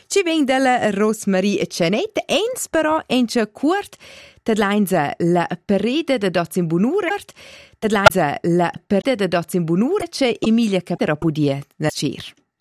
Ci vien della Rosmarie Cenet, ens però ence curt, tad lainza la perede de dots in bunurert, tad lainza la perede de dots in bunure, c'è Emilia Capera podia nascer.